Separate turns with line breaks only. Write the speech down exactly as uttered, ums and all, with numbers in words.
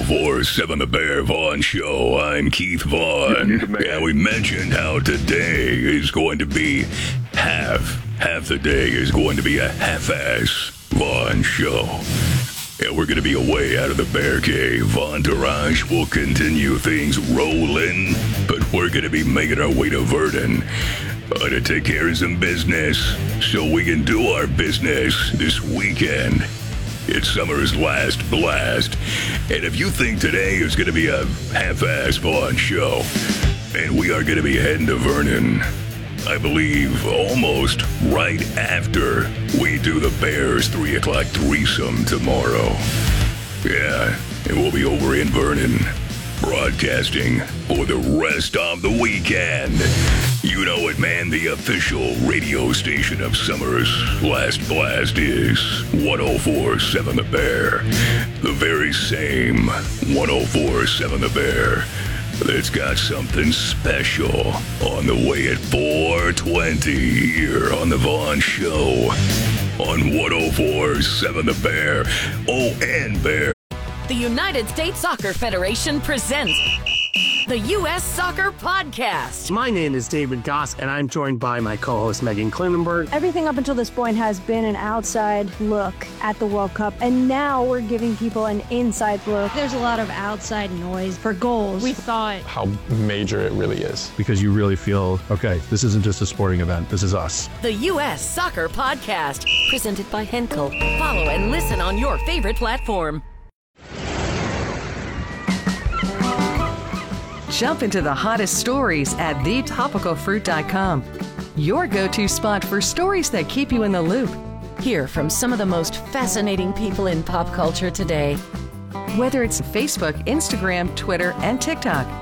four seven The Bear Vaughn Show. I'm Keith Vaughn. Yeah, we mentioned how today is going to be half. Half the day is going to be a half-ass Vaughn Show. Yeah, we're going to be away out of the Bear Cave. Entourage will continue things rolling, but we're going to be making our way to Vernon uh, to take care of some business so we can do our business this weekend. It's summer's last blast. And if you think today is going to be a half-ass Vaughn Show, and we are going to be heading to Vernon, I believe almost right after we do the Bears three o'clock threesome tomorrow. Yeah, and we'll be over in Vernon, broadcasting for the rest of the weekend. You know it, man. The official radio station of summer's last blast is one oh four point seven The Bear. The very same one oh four point seven The Bear that's got something special on the way at four twenty here on the Vaughn Show on one oh four point seven The Bear. Oh, and Bear.
The United States Soccer Federation presents the U S Soccer Podcast.
My name is David Goss, and I'm joined by my co-host Megan Klinenberg.
Everything up until this point has been an outside look at the World Cup, and now we're giving people an inside look.
There's a lot of outside noise for goals.
We thought
how major it really is.
Because you really feel, okay, this isn't just a sporting event, this is us.
The U S Soccer Podcast, presented by Henkel. Follow and listen on your favorite platform.
Jump into the hottest stories at the topical fruit dot com. Your go-to spot for stories that keep you in the loop.
Hear from some of the most fascinating people in pop culture today.
Whether it's Facebook, Instagram, Twitter, and TikTok,